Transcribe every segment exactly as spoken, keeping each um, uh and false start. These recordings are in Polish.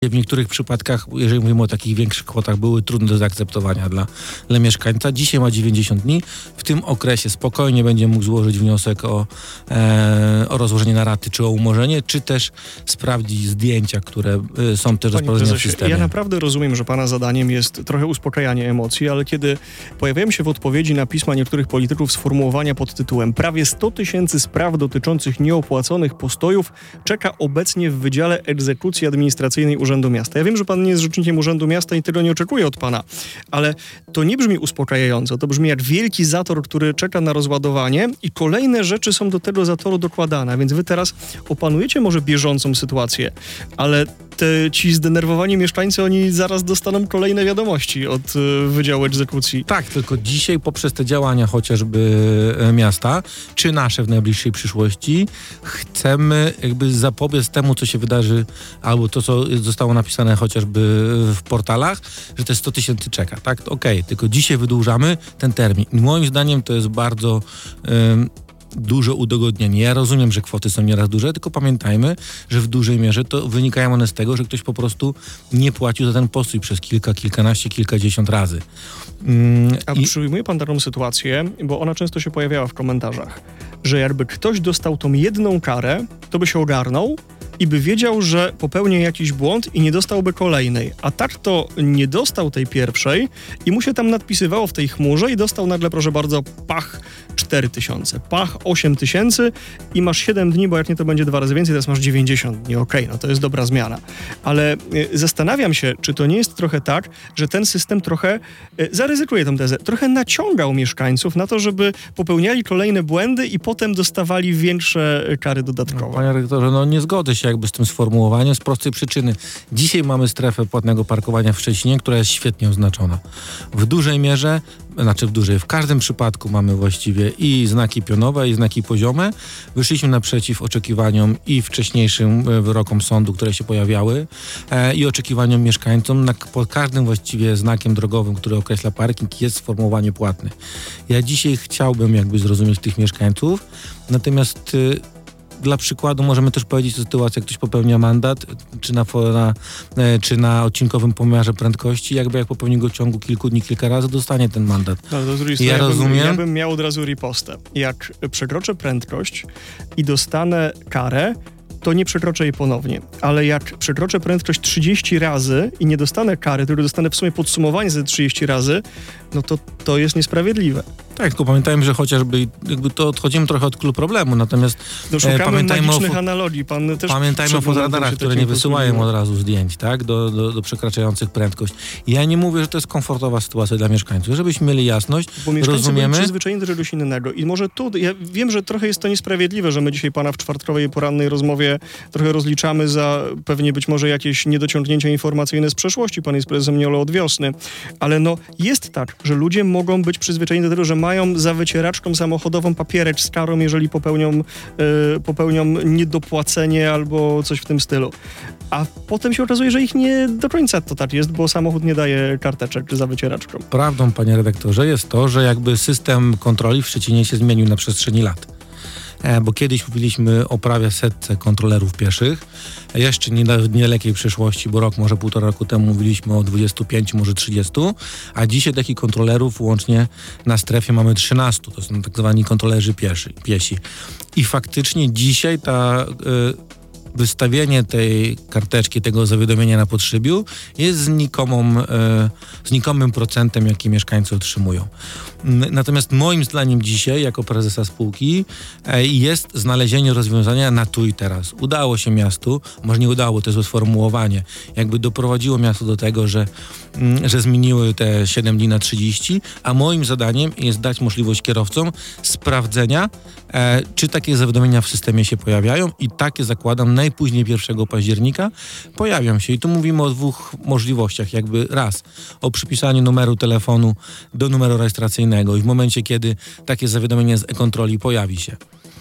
W niektórych przypadkach, jeżeli mówimy o takich większych kwotach, były trudne do zaakceptowania dla, dla mieszkańca. Dzisiaj ma dziewięćdziesiąt dni. W tym okresie spokojnie będzie mógł złożyć wniosek o, e, o rozłożenie na raty, czy o umorzenie, czy też sprawdzić zdjęcia, które y, są też do sprawdzenia w systemie. Ja naprawdę rozumiem, że pana zadaniem jest trochę uspokajanie emocji, ale kiedy pojawiają się w odpowiedzi na pisma niektórych polityków sformułowania pod tytułem prawie sto tysięcy spraw dotyczących nieopłaconych postojów czeka obecnie w Wydziale Egzekucji Administracyjnej Urzędu Miasta. Ja wiem, że pan nie jest rzecznikiem Urzędu Miasta i tego nie oczekuję od pana, ale to nie brzmi uspokajająco. To brzmi jak wielki zator, który czeka na rozładowanie i kolejne rzeczy są do tego zatoru dokładane. Więc wy teraz opanujecie może bieżącą sytuację, ale te, ci zdenerwowani mieszkańcy, oni zaraz dostaną kolejne wiadomości od y, Wydziału Egzekucji. Tak, tylko dzisiaj poprzez te działania chociażby e, miasta, czy nasze w najbliższej przyszłości, chcemy jakby zapobiec temu, co się wydarzy, albo to, co zostało napisane chociażby w portalach, że te sto tysięcy czeka, tak? Okej, okay, tylko dzisiaj wydłużamy ten termin. I moim zdaniem to jest bardzo ym, duże udogodnienie. Ja rozumiem, że kwoty są nieraz duże, tylko pamiętajmy, że w dużej mierze to wynikają one z tego, że ktoś po prostu nie płacił za ten postój przez kilka, kilkanaście, kilkadziesiąt razy. Ym, A i... przyjmuje pan taką sytuację, bo ona często się pojawiała w komentarzach, że jakby ktoś dostał tą jedną karę, to by się ogarnął i by wiedział, że popełnia jakiś błąd i nie dostałby kolejnej. A tak to nie dostał tej pierwszej i mu się tam nadpisywało w tej chmurze i dostał nagle, proszę bardzo, pach cztery tysiące, pach osiem tysięcy i masz siedem dni, bo jak nie to będzie dwa razy więcej, teraz masz dziewięćdziesiąt dni. Okej, okay, no to jest dobra zmiana. Ale y, zastanawiam się, czy to nie jest trochę tak, że ten system trochę, y, zaryzykuję tę tezę, trochę naciągał mieszkańców na to, żeby popełniali kolejne błędy i potem dostawali większe kary dodatkowe. No, panie rektorze, no nie zgodzę się jakby z tym sformułowaniem z prostej przyczyny. Dzisiaj mamy strefę płatnego parkowania w Szczecinie, która jest świetnie oznaczona. W dużej mierze, znaczy w dużej, w każdym przypadku mamy właściwie i znaki pionowe, i znaki poziome. Wyszliśmy naprzeciw oczekiwaniom i wcześniejszym wyrokom sądu, które się pojawiały, e, i oczekiwaniom mieszkańcom. Na, pod każdym właściwie znakiem drogowym, który określa parking, jest sformułowanie płatne. Ja dzisiaj chciałbym jakby zrozumieć tych mieszkańców, natomiast y, dla przykładu możemy też powiedzieć o sytuacji, jak ktoś popełnia mandat, czy na, na, czy na odcinkowym pomiarze prędkości, jakby jak popełni go w ciągu kilku dni, kilka razy, dostanie ten mandat. No, to z drugiej strony, ja, ja, rozumiem, bym, ja bym miał od razu ripostę. Jak przekroczę prędkość i dostanę karę, to nie przekroczę jej ponownie. Ale jak przekroczę prędkość trzydzieści razy i nie dostanę kary, tylko dostanę w sumie podsumowanie za trzydzieści razy, no to to jest niesprawiedliwe. Tak, tylko pamiętajmy, że chociażby jakby to odchodzimy trochę od klubu problemu, natomiast no, szukamy e, pamiętajmy magicznych o, analogii. Pan też pamiętajmy o fotoradarach, które nie wysyłają od razu zdjęć, tak, do, do, do przekraczających prędkość. Ja nie mówię, że to jest komfortowa sytuacja dla mieszkańców. Żebyśmy mieli jasność, bo mieszkańcy rozumiemy... byli przyzwyczajeni do czegoś innego. I może tu, ja wiem, że trochę jest to niesprawiedliwe, że my dzisiaj pana w czwartkowej porannej rozmowie trochę rozliczamy za pewnie być może jakieś niedociągnięcia informacyjne z przeszłości. Pan jest prezesem Niolo od wiosny. Ale no, jest tak, że ludzie mogą być przyzwyczajeni do tego, że mają za wycieraczką samochodową papierek z karą, jeżeli popełnią, yy, popełnią niedopłacenie albo coś w tym stylu. A potem się okazuje, że ich nie do końca to tak jest, bo samochód nie daje karteczek za wycieraczką. Prawdą, panie redaktorze, jest to, że jakby system kontroli w Szczecinie się zmienił na przestrzeni lat. Bo kiedyś mówiliśmy o prawie setce kontrolerów pieszych, jeszcze nie w niedalekiej przyszłości, bo rok, może półtora roku temu mówiliśmy o dwudziestu pięciu, może trzydziestu, a dzisiaj takich kontrolerów łącznie na strefie mamy trzynastu, to są tak zwani kontrolerzy pieszy, piesi. I faktycznie dzisiaj ta... Yy, wystawienie tej karteczki, tego zawiadomienia na podszybiu jest znikomą, e, znikomym procentem, jaki mieszkańcy otrzymują. Natomiast moim zdaniem dzisiaj, jako prezesa spółki, e, jest znalezienie rozwiązania na tu i teraz. Udało się miastu, może nie udało, to jest sformułowanie, jakby doprowadziło miasto do tego, że, m, że zmieniły te siedem dni na trzydzieści, a moim zadaniem jest dać możliwość kierowcom sprawdzenia, e, czy takie zawiadomienia w systemie się pojawiają i takie zakładam najpóźniej pierwszego października pojawią się. I tu mówimy o dwóch możliwościach. Jakby raz, o przypisaniu numeru telefonu do numeru rejestracyjnego i w momencie, kiedy takie zawiadomienie z e-kontroli pojawi się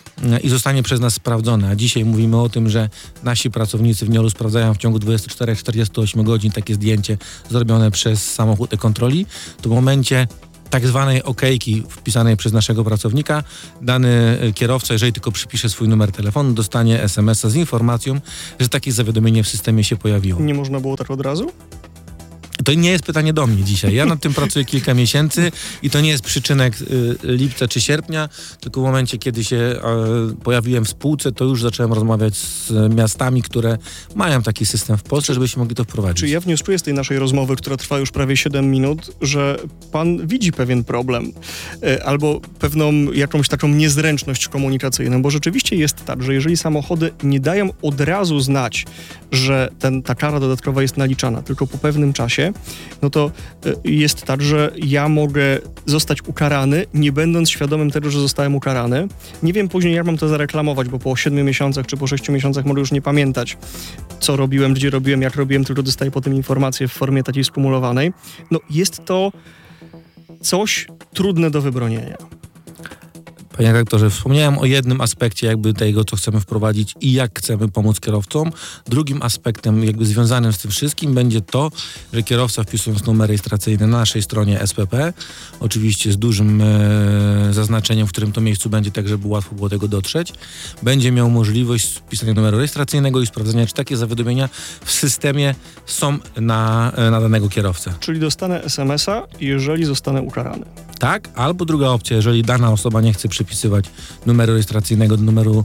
i zostanie przez nas sprawdzone. A dzisiaj mówimy o tym, że nasi pracownicy w Niolu sprawdzają w ciągu dwudziestu czterech do czterdziestu ośmiu godzin takie zdjęcie zrobione przez samochód e-kontroli, to w momencie tak zwanej okejki wpisanej przez naszego pracownika. Dany kierowca, jeżeli tylko przypisze swój numer telefonu, dostanie es em es a z informacją, że takie zawiadomienie w systemie się pojawiło. Nie można było tak od razu? To nie jest pytanie do mnie dzisiaj. Ja nad tym pracuję kilka miesięcy i to nie jest przyczynek y, lipca czy sierpnia, tylko w momencie, kiedy się y, pojawiłem w spółce, to już zacząłem rozmawiać z miastami, które mają taki system w Polsce, żebyśmy mogli to wprowadzić. Czy ja wnioskuję z tej naszej rozmowy, która trwa już prawie siedem minut, że pan widzi pewien problem y, albo pewną jakąś taką niezręczność komunikacyjną, bo rzeczywiście jest tak, że jeżeli samochody nie dają od razu znać, że ten, ta kara dodatkowa jest naliczana, tylko po pewnym czasie, no to jest tak, że ja mogę zostać ukarany, nie będąc świadomym tego, że zostałem ukarany. Nie wiem później, jak mam to zareklamować, bo po siedmiu miesiącach czy po sześciu miesiącach mogę już nie pamiętać, co robiłem, gdzie robiłem, jak robiłem, tylko dostaję potem informacje w formie takiej skumulowanej. No jest to coś trudne do wybronienia. Panie redaktorze, wspomniałem o jednym aspekcie jakby tego, co chcemy wprowadzić i jak chcemy pomóc kierowcom. Drugim aspektem jakby związanym z tym wszystkim będzie to, że kierowca, wpisując numer rejestracyjny na naszej stronie es pe pe, oczywiście z dużym e, zaznaczeniem, w którym to miejscu będzie, tak żeby łatwo było do tego dotrzeć, będzie miał możliwość wpisania numeru rejestracyjnego i sprawdzenia, czy takie zawiadomienia w systemie są na, na danego kierowcę. Czyli dostanę es em es a, jeżeli zostanę ukarany. Tak, albo druga opcja, jeżeli dana osoba nie chce przypisywać numeru rejestracyjnego do numeru,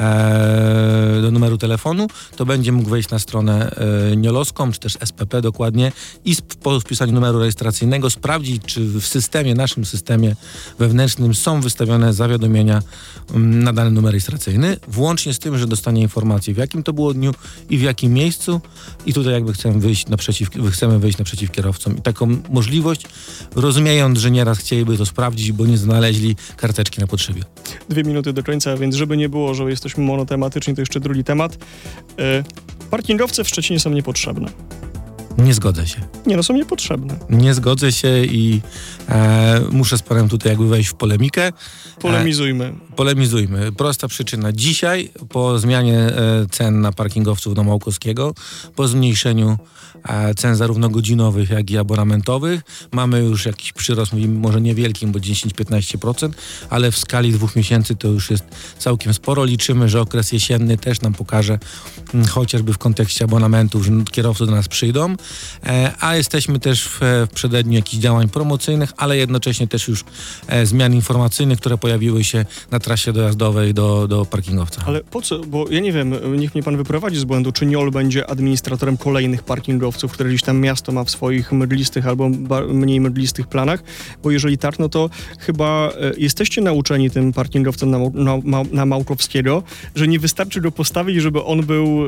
e, do numeru telefonu, to będzie mógł wejść na stronę e, nioloską, czy też es pe pe dokładnie i sp- po wpisaniu numeru rejestracyjnego sprawdzić, czy w systemie, naszym systemie wewnętrznym są wystawione zawiadomienia m, na dany numer rejestracyjny, włącznie z tym, że dostanie informację, w jakim to było dniu i w jakim miejscu, i tutaj jakby chcemy wyjść naprzeciw, chcemy wyjść naprzeciw kierowcom. I taką możliwość, rozumiejąc, że nieraz chcieliby to sprawdzić, bo nie znaleźli karteczki na potrzebie. Dwie minuty do końca, więc żeby nie było, że jesteśmy monotematyczni, to jeszcze drugi temat. E, parkingowce w Szczecinie są niepotrzebne. Nie zgodzę się. Nie, no są niepotrzebne. Nie zgodzę się i e, muszę z panem tutaj jakby wejść w polemikę. Polemizujmy. E, polemizujmy. Prosta przyczyna. Dzisiaj po zmianie e, cen na parkingowców do Małkowskiego, po zmniejszeniu e, cen zarówno godzinowych, jak i abonamentowych, mamy już jakiś przyrost, może niewielki, bo dziesięć do piętnastu procent, ale w skali dwóch miesięcy to już jest całkiem sporo. Liczymy, że okres jesienny też nam pokaże, m, chociażby w kontekście abonamentów, że kierowcy do nas przyjdą. A jesteśmy też w, w przededniu jakichś działań promocyjnych, ale jednocześnie też już e, zmian informacyjnych, które pojawiły się na trasie dojazdowej do, do parkingowca. Ale po co? Bo ja nie wiem, niech mnie pan wyprowadzi z błędu, czy Niol będzie administratorem kolejnych parkingowców, które gdzieś tam miasto ma w swoich mydlistych albo ba- mniej mydlistych planach, bo jeżeli tak, no to chyba e, jesteście nauczeni tym parkingowcem na, na, na, na Małkowskiego, że nie wystarczy go postawić, żeby on był...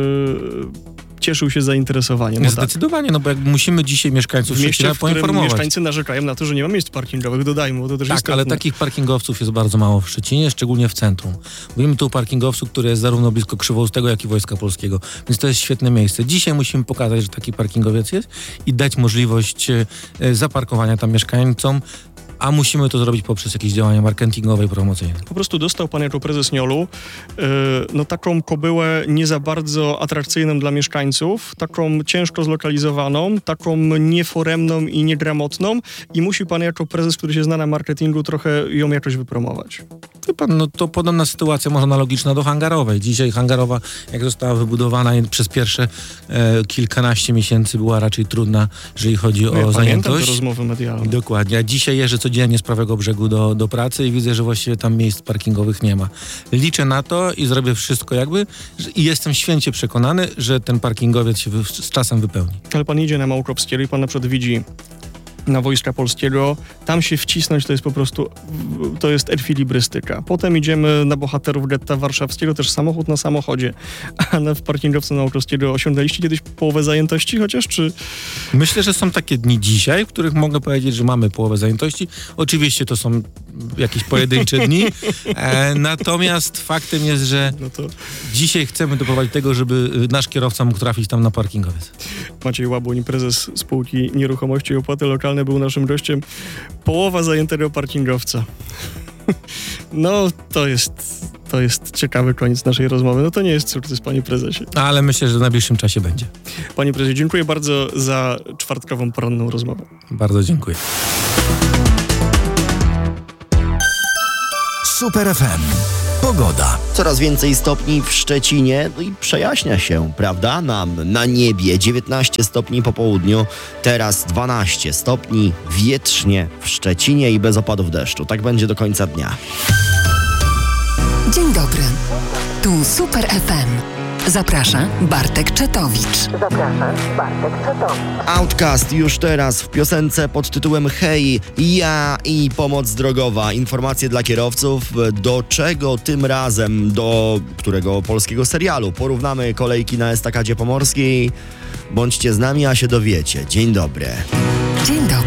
E, cieszył się zainteresowaniem. No Zdecydowanie, tak. No bo jakby musimy dzisiaj mieszkańców w mieście, Szczecina w którym poinformować. Mieszkańcy narzekają na to, że nie ma miejsc parkingowych, dodajmy, bo to też tak, jest ale takich parkingowców jest bardzo mało w Szczecinie, szczególnie w centrum. Mówimy tu o parkingowcu, który jest zarówno blisko Krzywoustego, jak i Wojska Polskiego, więc to jest świetne miejsce. Dzisiaj musimy pokazać, że taki parkingowiec jest i dać możliwość e, zaparkowania tam mieszkańcom, a musimy to zrobić poprzez jakieś działania marketingowe i promocyjne. Po prostu dostał pan jako prezes Niolu yy, no taką kobyłę nie za bardzo atrakcyjną dla mieszkańców, taką ciężko zlokalizowaną, taką nieforemną i niegramotną i musi pan jako prezes, który się zna na marketingu, trochę ją jakoś wypromować. Wie pan, no to podobna sytuacja może analogiczna do hangarowej. Dzisiaj hangarowa, jak została wybudowana przez pierwsze e, kilkanaście miesięcy była raczej trudna, jeżeli chodzi no o ja zajętość. Pamiętam te rozmowy medialne. Dokładnie. A dzisiaj jeżdżę codziennie z prawego brzegu do, do pracy i widzę, że właściwie tam miejsc parkingowych nie ma. Liczę na to i zrobię wszystko jakby i jestem święcie przekonany, że ten parkingowiec się wy, z czasem wypełni. Ale pan idzie na Małkowskiego i pan na przykład widzi na Wojska Polskiego, tam się wcisnąć to jest po prostu, to jest ekvilibrystyka. Potem idziemy na bohaterów getta warszawskiego, też samochód na samochodzie, a na, w parkingowcu na Małkowskiego osiągnęliście kiedyś połowę zajętości chociaż, czy... Myślę, że są takie dni dzisiaj, w których mogę powiedzieć, że mamy połowę zajętości. Oczywiście to są jakieś pojedyncze dni, e, natomiast faktem jest, że no to... dzisiaj chcemy doprowadzić do tego, żeby nasz kierowca mógł trafić tam na parkingowiec. Maciej Łabuń, prezes spółki Nieruchomości i Opłaty Lokalne, był naszym gościem. Połowa zajętego parkingowca. No, to jest, to jest ciekawy koniec naszej rozmowy. No to nie jest sukces, panie prezesie. Ale myślę, że w najbliższym czasie będzie. Panie prezesie, dziękuję bardzo za czwartkową poranną rozmowę. Bardzo dziękuję. Super F M. Pogoda. Coraz więcej stopni w Szczecinie, no i przejaśnia się, prawda? Nam na niebie dziewiętnaście stopni po południu, teraz dwanaście stopni, wietrznie w Szczecinie i bez opadów deszczu. Tak będzie do końca dnia. Dzień dobry. Tu Super F M. Zaprasza Bartek Czetowicz. Zapraszam, Bartek Czetowicz. Outcast już teraz w piosence pod tytułem Hej, ja i pomoc drogowa. Informacje dla kierowców, do czego tym razem, do którego polskiego serialu porównamy kolejki na estakadzie pomorskiej. Bądźcie z nami, a się dowiecie. Dzień dobry. Dzień dobry.